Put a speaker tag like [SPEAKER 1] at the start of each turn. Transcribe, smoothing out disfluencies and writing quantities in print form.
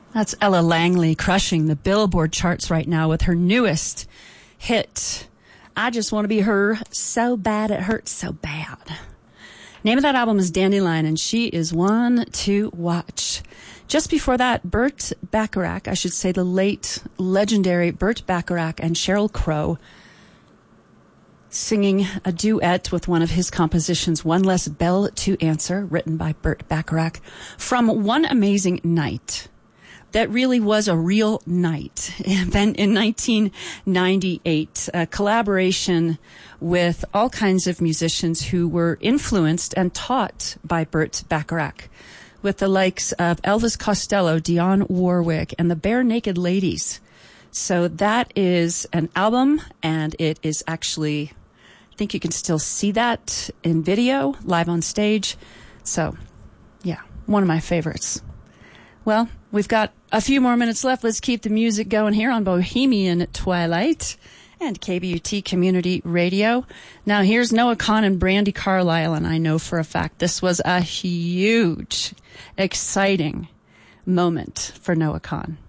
[SPEAKER 1] That's Ella Langley crushing the Billboard charts right now with her newest hit, I Just Want to Be Her, So Bad It Hurts So Bad. Name of that album is Dandelion, and she is one to watch. Just before that, Burt Bacharach, I should say the late legendary Burt Bacharach and Sheryl Crow, singing a duet with one of his compositions, One Less Bell to Answer, written by Burt Bacharach, from One Amazing Night. That really was a real night. And then in 1998, a collaboration with all kinds of musicians who were influenced and taught by Burt Bacharach, with the likes of Elvis Costello, Dionne Warwick, and the Bare Naked Ladies. So that is an album, and it is actually, I think you can still see that in video, live on stage. So, yeah, one of my favorites. Well, we've got a few more minutes left. Let's keep the music going here on Bohemian Twilight and KBUT Community Radio. Now, here's Noah Kahan and Brandi Carlile, and I know for a fact this was a huge, exciting moment for Noah Kahan.